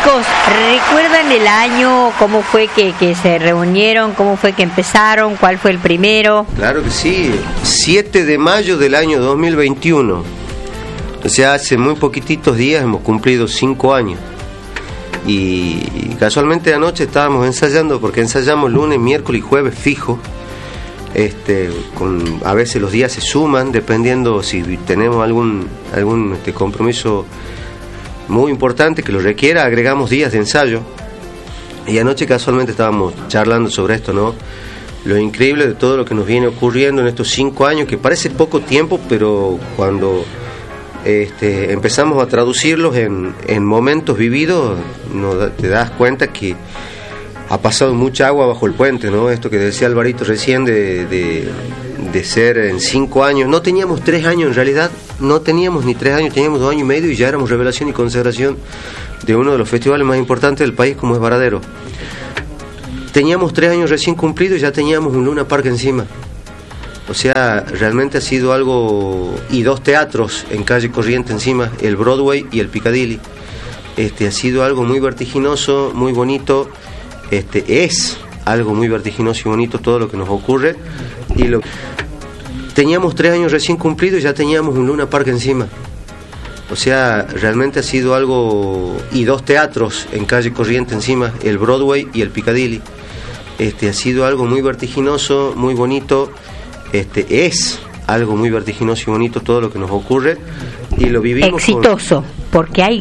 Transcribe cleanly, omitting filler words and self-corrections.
Chicos, ¿recuerdan el año? ¿Cómo fue que se reunieron? ¿Cómo fue que empezaron? ¿Cuál fue el primero? Claro que sí, 7 de mayo del año 2021. O sea, hace muy poquititos días hemos cumplido 5 años. Y casualmente anoche estábamos ensayando, porque ensayamos lunes, miércoles y jueves fijo. A veces los días se suman, dependiendo si tenemos algún compromiso muy importante que lo requiera, agregamos días de ensayo. Y anoche casualmente estábamos charlando sobre esto, ¿no? Lo increíble de todo lo que nos viene ocurriendo en estos 5 años, que parece poco tiempo, pero cuando empezamos a traducirlos en momentos vividos, te das cuenta que ha pasado mucha agua bajo el puente, ¿no? Esto que decía Alvarito recién de ser en 5 años. No teníamos 3 años en realidad, no teníamos ni 3 años, teníamos 2 años y medio y ya éramos revelación y consagración de uno de los festivales más importantes del país, como es Varadero. Teníamos 3 años recién cumplidos y ya teníamos un Luna Park encima. O sea, realmente ha sido algo... Y 2 teatros en calle Corriente encima, el Broadway y el Piccadilly. Ha sido algo muy vertiginoso, muy bonito. Es algo muy vertiginoso y bonito todo lo que nos ocurre. Teníamos 3 años recién cumplidos y ya teníamos un Luna Park encima. O sea, realmente ha sido algo... Y 2 teatros en calle Corriente encima, el Broadway y el Piccadilly. Ha sido algo muy vertiginoso, muy bonito. Es algo muy vertiginoso y bonito todo lo que nos ocurre. Y lo vivimos exitoso, porque hay